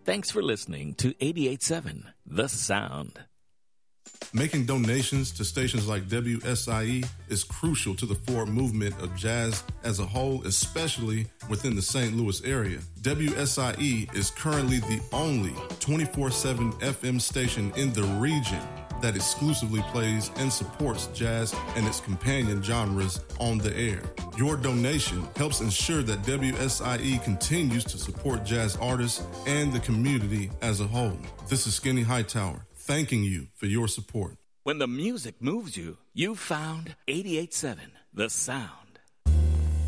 Thanks for listening to 88.7 The Sound. Making donations to stations like WSIE is crucial to the forward movement of jazz as a whole, especially within the St. Louis area. WSIE is currently the only 24/7 FM station in the region that exclusively plays and supports jazz and its companion genres on the air. Your donation helps ensure that WSIE continues to support jazz artists and the community as a whole. This is Skinny Hightower, thanking you for your support. When the music moves you, you found 88.7 The Sound.